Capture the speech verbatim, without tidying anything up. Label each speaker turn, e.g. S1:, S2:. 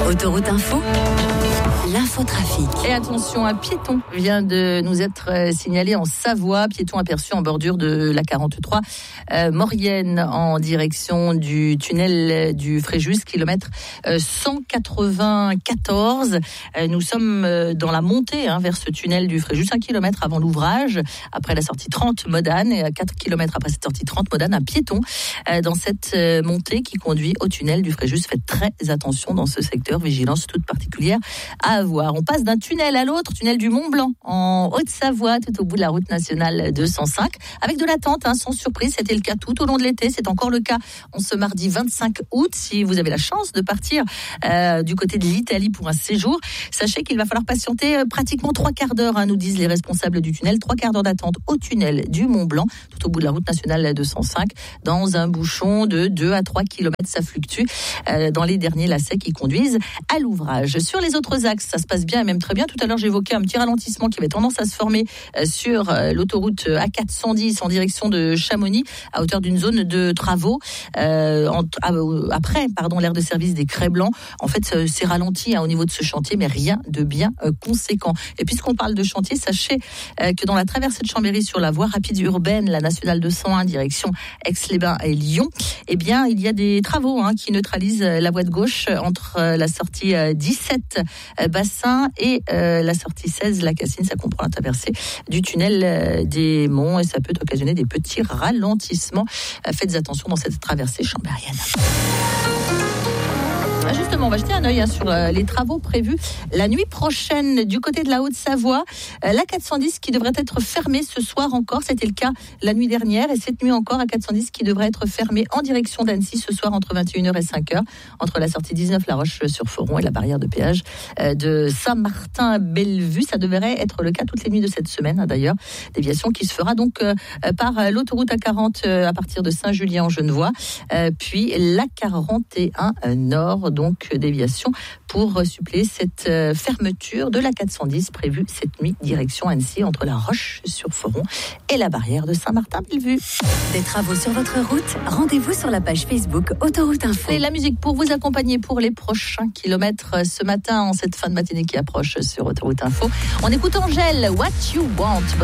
S1: Autoroute Info, l'infotrafic.
S2: Et attention, un piéton vient de nous être signalé en Savoie. Piéton aperçu en bordure de la quarante-trois euh, Maurienne en direction du tunnel du Fréjus, kilomètre euh, cent quatre-vingt-quatorze. Euh, nous sommes euh, dans la montée hein, vers ce tunnel du Fréjus, un kilomètre avant l'ouvrage, après la sortie trente Modane, et à quatre kilomètres après cette sortie trente Modane, un piéton euh, dans cette euh, montée qui conduit au tunnel du Fréjus. Faites très attention dans ce secteur, vigilance toute particulière à avoir. On passe d'un tunnel à l'autre, tunnel du Mont Blanc en Haute-Savoie, tout au bout de la route nationale deux cent cinq, avec de l'attente, hein, sans surprise. C'était le cas tout au long de l'été, c'est encore le cas en ce mardi vingt-cinq août. Si vous avez la chance de partir euh, du côté de l'Italie pour un séjour, sachez qu'il va falloir patienter euh, pratiquement trois quarts d'heure, hein, nous disent les responsables du tunnel, trois quarts d'heure d'attente au tunnel du Mont Blanc, tout au bout de la route nationale deux cent cinq, dans un bouchon de deux à trois kilomètres. Ça fluctue euh, dans les derniers lacets qui conduisent à l'ouvrage. Sur les autres axes, ça se passe bien et même très bien. Tout à l'heure, j'évoquais un petit ralentissement qui avait tendance à se former euh, sur euh, l'autoroute A quatre cent dix en direction de Chamonix, à hauteur d'une zone de travaux. Euh, en, euh, après, pardon, l'aire de service des Crêts Blancs. En fait, euh, c'est ralenti hein, au niveau de ce chantier, mais rien de bien euh, conséquent. Et puisqu'on parle de chantier, sachez euh, que dans la traversée de Chambéry sur la voie rapide urbaine, la nationale deux cent un, direction Aix-les-Bains et Lyon, eh bien, il y a des travaux hein, qui neutralisent la voie de gauche entre euh, la sortie euh, dix-sept euh, Bassin et euh, la sortie seize La Cassine. Ça comprend la traversée du tunnel euh, des Monts et ça peut occasionner des petits ralentissements. Euh, faites attention dans cette traversée chambérienne. Justement, on va jeter un œil hein, sur euh, les travaux prévus la nuit prochaine du côté de la Haute-Savoie. Euh, la quatre cent dix qui devrait être fermée ce soir encore. C'était le cas la nuit dernière et cette nuit encore à quatre cent dix qui devrait être fermée en direction d'Annecy ce soir entre vingt et une heures et cinq heures, entre la sortie dix-neuf La Roche-sur-Foron et la barrière de péage euh, de Saint-Martin-Bellevue. Ça devrait être le cas toutes les nuits de cette semaine hein, d'ailleurs. Déviation qui se fera donc euh, par euh, l'autoroute A quarante euh, à partir de Saint-Julien-en-Genevois, euh, puis la quarante et un euh, Nord. Donc déviation pour suppléer cette fermeture de la quatre cent dix prévue cette nuit direction Annecy entre la Roche-sur-Foron et la barrière de Saint-Martin-Bellevue.
S1: Des travaux sur votre route, rendez-vous sur la page Facebook Autoroute Info.
S2: Et la musique pour vous accompagner pour les prochains kilomètres ce matin en cette fin de matinée qui approche sur Autoroute Info. On écoute Angèle, What You Want.